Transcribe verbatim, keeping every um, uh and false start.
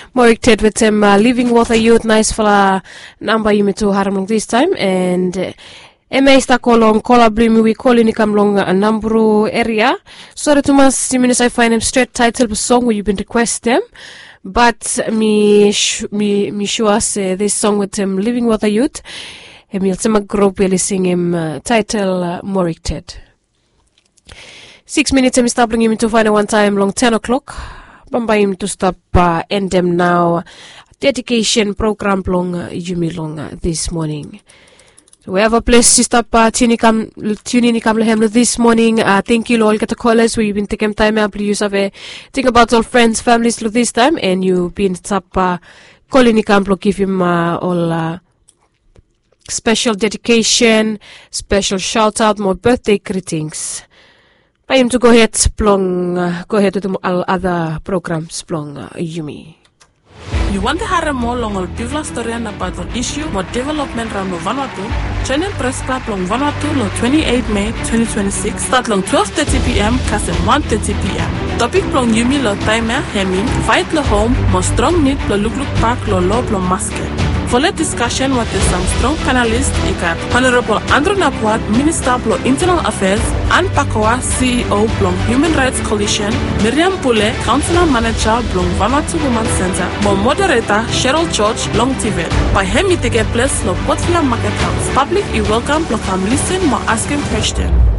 Morik Ted with him uh, Living Water Youth nice fala number you to haram this time and uh, Ema ista kolong kola blimi we call in long a number area. Sorry to mas minutes I find them straight title of song where you've been request them. But me sh me me show us uh, this song with him Living Water Youth. And we'll see my group really sing him uh, title uh, Morik Ted. Six minutes I'm stopping him to find one time long ten o'clock. Bamba him to stop uh, end them now. Dedication program long uh, Yumi long uh, this morning. So we have a place to stop uh, tuning come tuning come lehem this morning. Uh, thank you all get the callers where you've been taking time out. Please have a think about all friends, families this time, and you've been stop uh, calling come give him uh, all uh, special dedication, special shout out, more birthday greetings. By him to go ahead, splong, uh, go ahead to the all other programs, splong, uh, Yumi. You want to hear more long or bigger story about the issue, more development around Vanuatu? Channel Press Club long Vanuatu long twenty-eighth May twenty twenty-six, start long twelve thirty p m, cast one thirty p m. Topic long Yumi lo timer, hemming, fight lo home, more strong need lo look look park lo low lo masket. For the discussion with some strong panelists, we got Honorable Andrew Napwat, Minister of Internal Affairs, Anne Pakawa, C E O of Human Rights Coalition, Miriam Pule, Councillor Manager of Vanuatu Women's Center, more moderator Cheryl George, Long T V. By him, we take a place in Port Phillip Market House. Public, you welcome to come listen, more asking questions.